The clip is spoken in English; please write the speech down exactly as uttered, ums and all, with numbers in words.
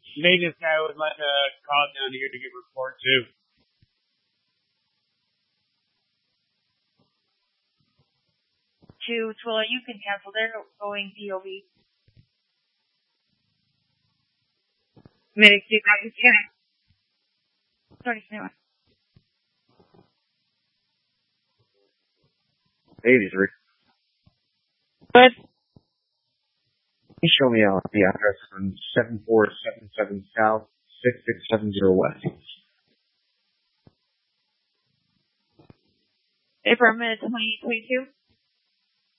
Maintenance guy would like to call down here to get report too. To Twilla, you can cancel. They're going P O V. Medic, you guys, yeah. Sorry, Snowman. eighty-three. Good. Can you show me uh, the address from seven four seven seven South, six six seven zero West? April twenty twenty-two.